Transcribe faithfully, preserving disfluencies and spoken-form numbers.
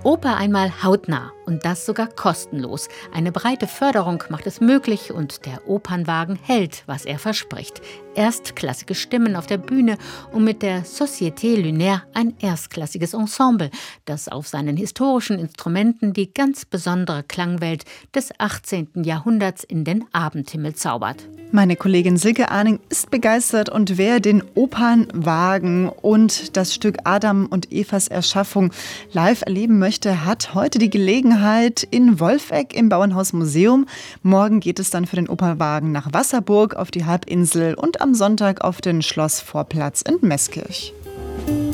Oper einmal hautnah und das sogar kostenlos. Eine breite Förderung macht es möglich und der Opernwagen hält, was er verspricht. Erstklassige Stimmen auf der Bühne und mit der Société Lunaire ein erstklassiges Ensemble, das auf seinen historischen Instrumenten die ganz besondere Klangwelt des achtzehnten Jahrhunderts in den Abendhimmel zaubert. Meine Kollegin Silke Arning ist begeistert und wer den Opernwagen und das Stück Adam und Evas Erschaffung live erleben möchte, hat heute die Gelegenheit in Wolfegg im Bauernhaus-Museum. Morgen geht es dann für den Opernwagen nach Wasserburg auf die Halbinsel und am Sonntag auf den Schlossvorplatz in Meßkirch.